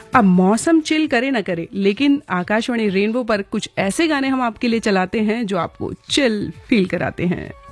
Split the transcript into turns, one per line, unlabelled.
अब मौसम चिल करे ना करे, लेकिन आकाशवाणी रेनबो पर कुछ ऐसे गाने हम आपके लिए चलाते हैं जो आपको चिल फील कराते हैं।